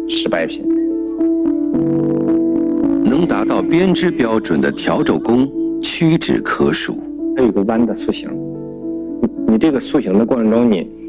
失败品。 能达到编织标准的调轴工屈指可数。 它有个弯的塑形，你这个塑形的过程中，你